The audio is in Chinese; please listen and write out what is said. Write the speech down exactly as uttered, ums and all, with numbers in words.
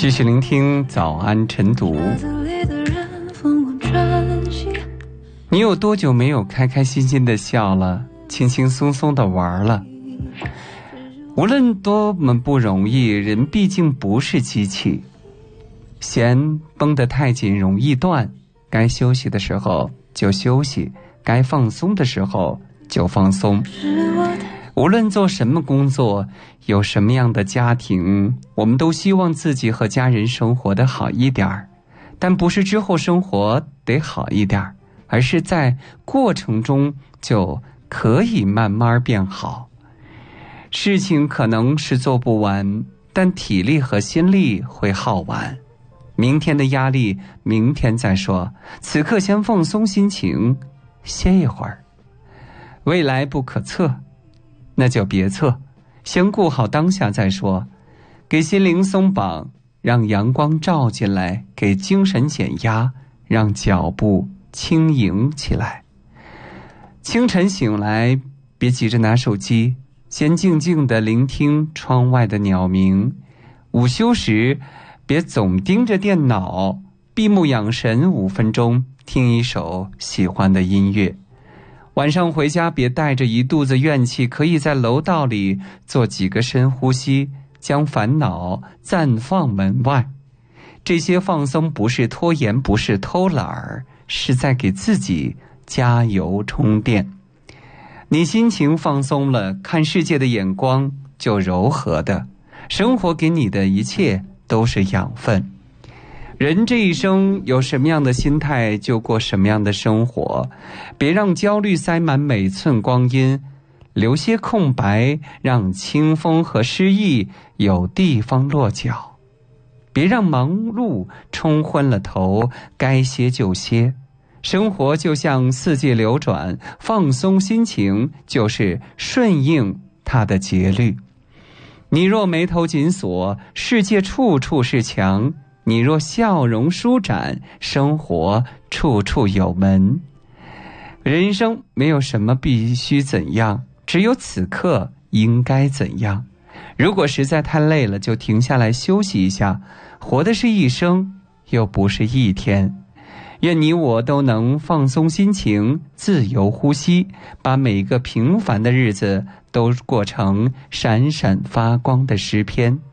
继续聆听早安晨读。你有多久没有开开心心的笑了，轻轻松松的玩了？无论多么不容易，人毕竟不是机器，弦绷得太紧容易断，该休息的时候就休息，该放松的时候就放松。无论做什么工作，有什么样的家庭，我们都希望自己和家人生活得好一点，但不是之后生活得好一点，而是在过程中就可以慢慢变好。事情可能是做不完，但体力和心力会耗完。明天的压力明天再说，此刻先放松心情，歇一会儿。未来不可测，那就别测，先顾好当下再说。给心灵松绑，让阳光照进来，给精神减压，让脚步轻盈起来。清晨醒来，别急着拿手机，先静静地聆听窗外的鸟鸣。午休时别总盯着电脑，闭目养神五分钟，听一首喜欢的音乐。晚上回家别带着一肚子怨气，可以在楼道里做几个深呼吸，将烦恼暂放门外。这些放松不是拖延，不是偷懒儿，是在给自己加油充电。你心情放松了，看世界的眼光就柔和的，生活给你的一切都是养分。人这一生有什么样的心态，就过什么样的生活。别让焦虑塞满每寸光阴，留些空白，让清风和诗意有地方落脚。别让忙碌冲昏了头，该歇就歇。生活就像四季流转，放松心情就是顺应它的节律。你若眉头紧锁，世界处处是墙；你若笑容舒展，生活处处有门。人生没有什么必须怎样，只有此刻应该怎样。如果实在太累了，就停下来休息一下。活的是一生，又不是一天。愿你我都能放松心情，自由呼吸，把每个平凡的日子都过成闪闪发光的诗篇。